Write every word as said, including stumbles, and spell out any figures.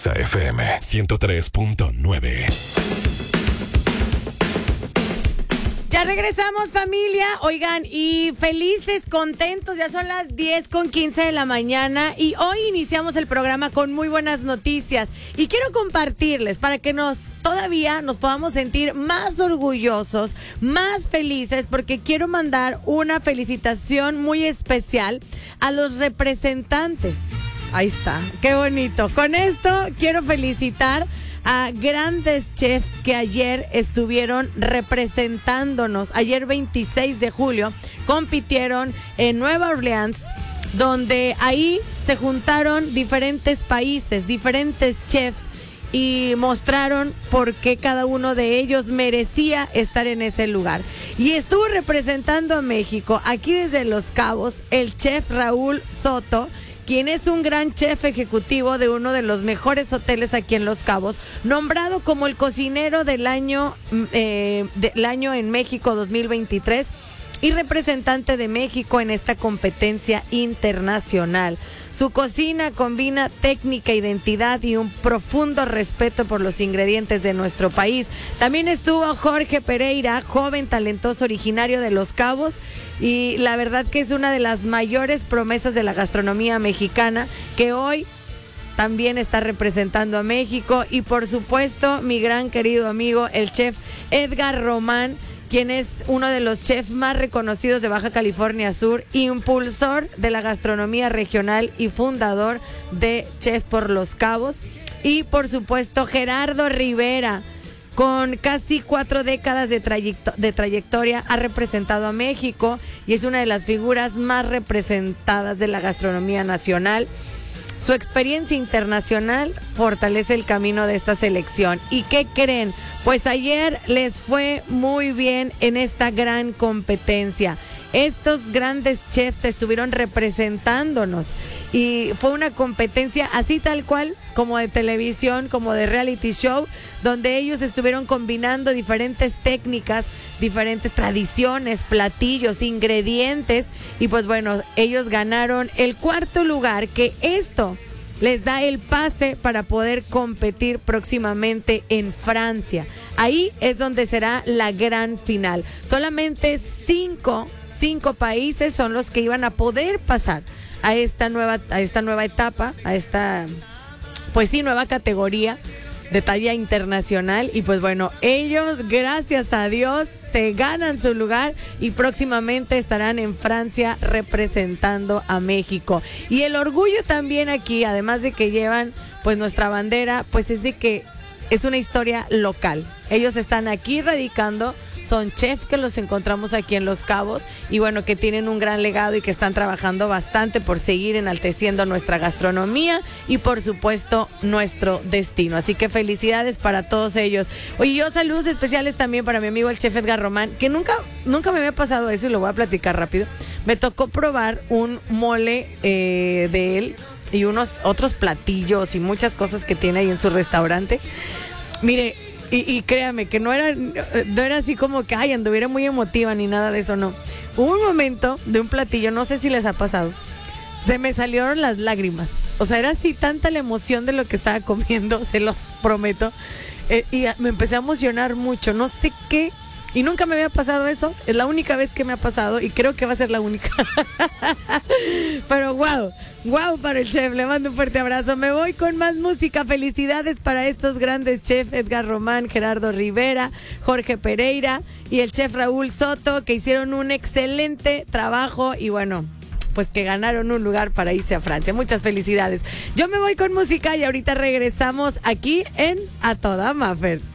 Exa F M ciento tres punto nueve. Ya regresamos, familia. Oigan, y felices, contentos, ya son las diez con quince de la mañana y hoy iniciamos el programa con muy buenas noticias y quiero compartirles para que nos todavía nos podamos sentir más orgullosos, más felices, porque quiero mandar una felicitación muy especial a los representantes. Ahí está, qué bonito. Con esto quiero felicitar a grandes chefs que ayer estuvieron representándonos. Ayer veintiséis de julio compitieron en Nueva Orleans, donde ahí se juntaron diferentes países, diferentes chefs y mostraron por qué cada uno de ellos merecía estar en ese lugar. Y estuvo representando a México aquí desde Los Cabos el chef Raúl Soto, quien es un gran chef ejecutivo de uno de los mejores hoteles aquí en Los Cabos, nombrado como el cocinero del año, eh, del año en México dos mil veintitrés y representante de México en esta competencia internacional. Su cocina combina técnica, identidad y un profundo respeto por los ingredientes de nuestro país. También estuvo Jorge Pereira, joven talentoso originario de Los Cabos, y la verdad que es una de las mayores promesas de la gastronomía mexicana, que hoy también está representando a México. Y por supuesto, mi gran querido amigo, el chef Edgar Román, quien es uno de los chefs más reconocidos de Baja California Sur, impulsor de la gastronomía regional y fundador de Chef por Los Cabos. Y por supuesto, Gerardo Rivera, con casi cuatro décadas de, trayecto- de trayectoria, ha representado a México y es una de las figuras más representadas de la gastronomía nacional. Su experiencia internacional fortalece el camino de esta selección. ¿Y qué creen? Pues ayer les fue muy bien en esta gran competencia. Estos grandes chefs estuvieron representándonos y fue una competencia así tal cual, como de televisión, como de reality show, donde ellos estuvieron combinando diferentes técnicas, diferentes tradiciones, platillos, ingredientes, y pues bueno, ellos ganaron el cuarto lugar, que esto les da el pase para poder competir próximamente en Francia. Ahí es donde será la gran final. Solamente cinco, cinco países son los que iban a poder pasar a esta nueva, a esta nueva etapa, a esta, pues sí, nueva categoría de talla internacional. Y pues bueno, ellos, gracias a Dios, se ganan su lugar y próximamente estarán en Francia representando a México. Y el orgullo también aquí, además de que llevan pues nuestra bandera, pues es de que es una historia local. Ellos están aquí radicando, son chefs que los encontramos aquí en Los Cabos y bueno, que tienen un gran legado y que están trabajando bastante por seguir enalteciendo nuestra gastronomía y por supuesto nuestro destino. Así que felicidades para todos ellos. Oye, yo saludos especiales también para mi amigo el chef Edgar Román, que nunca, nunca me había pasado eso y lo voy a platicar rápido. Me tocó probar un mole eh, de él y unos otros platillos y muchas cosas que tiene ahí en su restaurante. Mire, Y, y créame que no era, no era así como que, ay, anduviera muy emotiva ni nada de eso, no. Hubo un momento de un platillo, no sé si les ha pasado, se me salieron las lágrimas. O sea, era así tanta la emoción de lo que estaba comiendo, se los prometo. Eh, y me empecé a emocionar mucho, no sé qué. Y nunca me había pasado eso, es la única vez que me ha pasado y creo que va a ser la única. Pero wow, wow para el chef, le mando un fuerte abrazo. Me voy con más música, felicidades para estos grandes chefs, Edgar Román, Gerardo Rivera, Jorge Pereira y el chef Raúl Soto, que hicieron un excelente trabajo y bueno, pues que ganaron un lugar para irse a Francia. Muchas felicidades. Yo me voy con música y ahorita regresamos aquí en A Toda Maffer.